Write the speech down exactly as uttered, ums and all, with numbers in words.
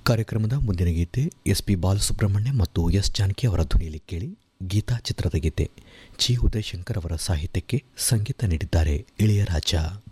ಕಾರ್ಯಕ್ರಮದ ಮುಂದಿನ ಗೀತೆ S P Balasubramanya ಮತ್ತು ಎಸ್ ಜಾನಕಿ ಅವರ ಧ್ವನಿಯಲ್ಲಿ ಕೇಳಿ. ಗೀತಾ ಚಿತ್ರದ ಗೀತೆ. ಜಿ ಉದಯಶಂಕರ್ ಅವರ ಸಾಹಿತ್ಯಕ್ಕೆ ಸಂಗೀತ ನೀಡಿದ್ದಾರೆ ಇಳೆಯರಾಜ.